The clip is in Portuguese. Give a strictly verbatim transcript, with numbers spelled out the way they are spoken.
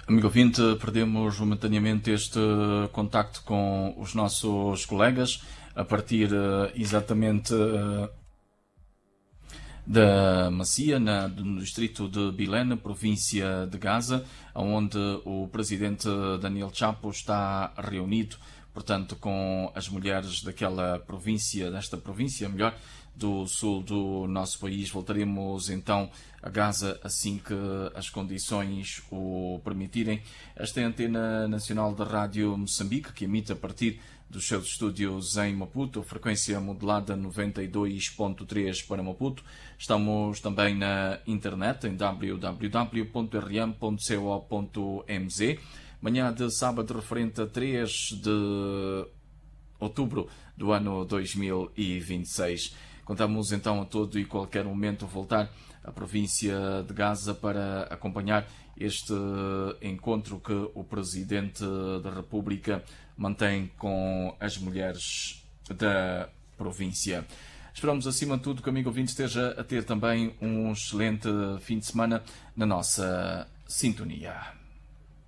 Amigo ouvinte, perdemos momentaneamente este contacto com os nossos colegas a partir exatamente da Macia, na, no distrito de Bilene, província de Gaza, onde o presidente Daniel Chapo está reunido, portanto, com as mulheres daquela província, desta província, melhor, do sul do nosso país. Voltaremos então a Gaza assim que as condições o permitirem. Esta é a Antena Nacional da Rádio Moçambique, que emite a partir dos seus estúdios em Maputo, frequência modulada noventa e dois ponto três para Maputo. Estamos também na internet em w w w ponto r m ponto co ponto m z. Manhã de sábado referente a três de outubro do ano dois mil e vinte e seis. Contamos então a todo e qualquer momento voltar à província de Gaza para acompanhar este encontro que o Presidente da República mantém com as mulheres da província. Esperamos, acima de tudo, que o amigo ouvinte esteja a ter também um excelente fim de semana na nossa sintonia.